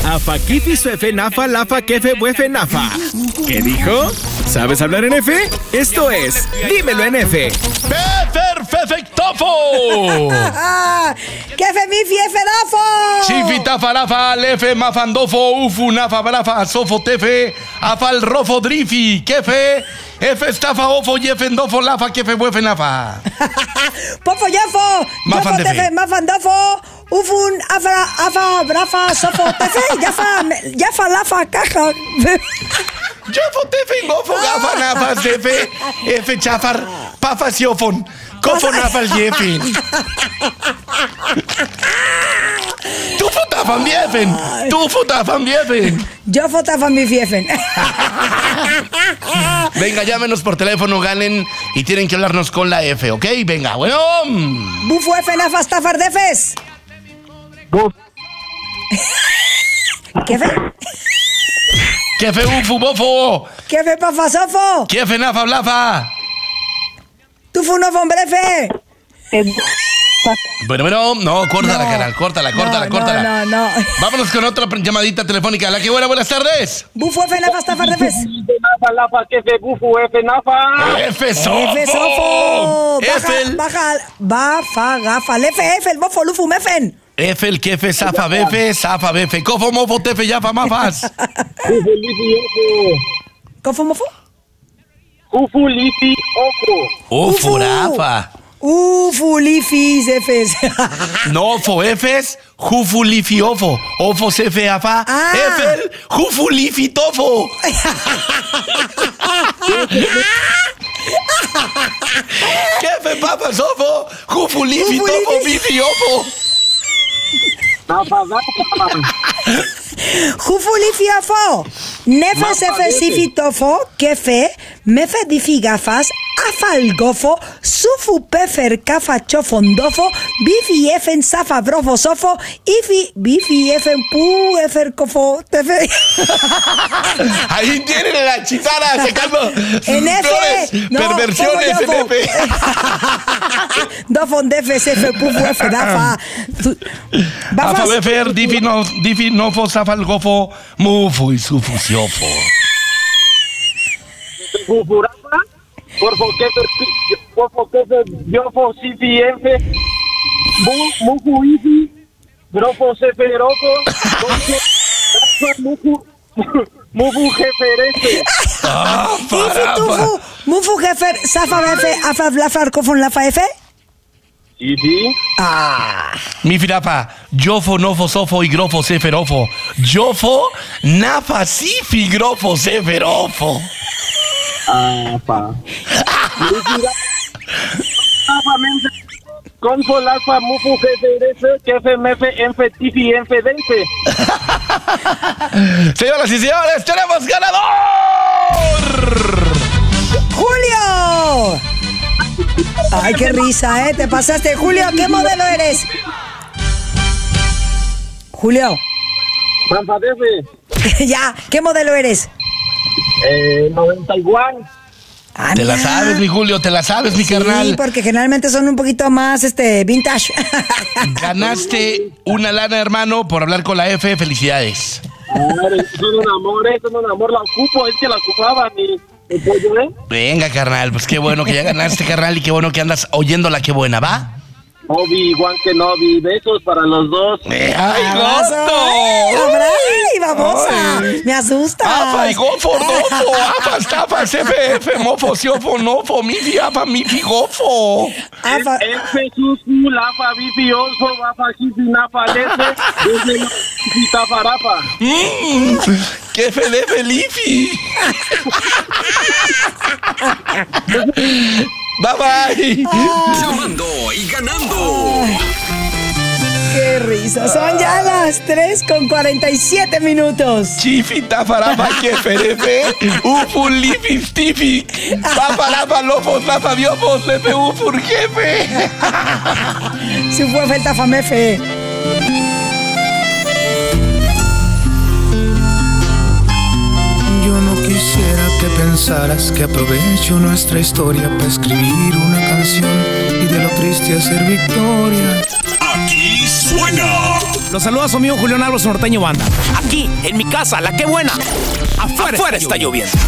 Afa, kifi, suefe, nafa, lafa, kefe, buefe, nafa. ¿Qué dijo? ¿Sabes hablar en F? Esto es Dímelo en F. ¡Perfectofo! ¡Kefe, mifi, efenafo! Chifi, tafa, lafa, lefe, mafandofo, ufu, nafa, brafa, sofo, tefe, afal, rofo, drifi, kefe, efe, estafa, ofo, yefendofo, lafa, kefe, buefe, nafa. ¡Pofo, yefo! Mafan, Yofo, tefe. tefe, mafandofo, ufun, afa, brafa, sofo, tefe, yafa, lafa, caja. Yofo, tefe, gofo, gafa, nafa, tefe, efe, chafar, pafa, siofon, cofo, nafa, yefin. Tufu, tafan, biefen. Tufu, tafan, biefen. Yofo, tafa, mifi, efen. Venga, llámenos por teléfono, ganen y tienen que hablarnos con la F, ¿ok? Venga, bueno. Bufo, efenafas, tafar, defes. Buf. ¿Kefe? Kefe, ufu, bofo. ¿Kefe, pafa, sofo? Kefe, nafa, blafa. Tufu, no, fombrefe. Bueno, no, córtala, No. canal, córtala. No. Vámonos con otra llamadita telefónica. La que buenas tardes. Bufo, efenafas, tafar, defes. Nafa, lafa, kefe, bufu, efe, nafa. F, sofo. Efe, sofo. Efel. Bafa, gafa, lefe, efel, bofo, lufu, mefen. Efel, kefe, safa, befe. Cofo, mofo, tefe, yafa, mafas. Bufu, lifi, ofo. ¿Cofo, mofo? Bufu, lifi, ofo. Ufu, rafa. Ufu, lifis, efes. Nofo, efes, jufu, lifi, ofo. Ofo, sefe, afa. Ah. Efel, jufu, lifi, tofo. Kefe, papa, sofo. Jufu, lifi, Jufu, tofo, lifi. bifi, ofo. Nafa, gafa. Jufu, lifiafo. Nefes, efes, sifitofo, kefe, mefe, difi, gafas, afal, gofo, sufu, pefer, kafa, chofondofo, bifi, efen, safa, brofo, sofo, ifi, bifi, efen, pu, efer, cofo, tefe. Ahí tienen la chitara sacando sus En F. flores, No, perversiones en pongo yo, F. Dofon, defe, sefe, pufu, efe, dafa. Afa, Bafas. befer, difi, nofo, safal, gofo, mufu y sufu, siofo. Bufu, rafa. Porfo, kefe, yofo, sifi, efe. Mufu, ifi. Grofo, sefe, rofo. Mufu, jefe, efe. Ifi, tufu, mufu, jefer, safa, befe, afa, blafar, cofon, lafa, efe. Ifi. Mi firapa, yofo, nofo, sofo y grofo, seferofo. Yofo, nafa, sifi, grofo, seferofo. Apa. Apa, menfe. Confo, lafa, mufu, jefe, efe. Kefe, mefe, enfe, tifi, enfe, denfe. Señoras y señores, tenemos ganador. ¡Julio! Ay, qué risa, ¿eh? Te pasaste. Julio, ¿qué modelo eres? Julio. Rampa, defe. Ya, ¿qué modelo eres? 91. Ah, Te la mira. sabes, mi Julio, te la sabes, mi Sí, carnal. porque generalmente son un poquito más, vintage. Ganaste una lana, hermano, por hablar con la F. Felicidades. Son un amor, la ocupo, es que la ocupaba mi pollo, ¿eh? Venga, carnal, pues qué bueno que ya ganaste, carnal, y qué bueno que andas oyéndola, qué buena, ¿va? Obi, igual que Novi, besos para los dos. ¡Ay, Abrazo, gosto! ¡Ay, babosa! Me asusta. Afa y gofo, dofo, afa, estafa, CFF, mofo, siofo, nofo, mifi, afa, mifi, gofo. Afa. Efe, susu, lafa, bifi, oso, bafa, jifi, nafa, lefe, desde tafa, rafa. ¡Qué fede felifi! Bye bye. Llamando y ganando. ¡Qué risa! Son ya las 3:47. Chifi, tafarapa, que ferefe, ufur, lifi, stifi, paparapa, lofos, lafa, biofos, lefe, ufur, jefe. Si fue falta famefe. Yo no quisiera que pensaras que aprovecho nuestra historia para escribir una canción y de lo triste hacer victoria. Aquí suena Los saluda su amigo Julián Álvarez Norteño Banda. Aquí, en mi casa, la que buena. Afuera está lloviendo.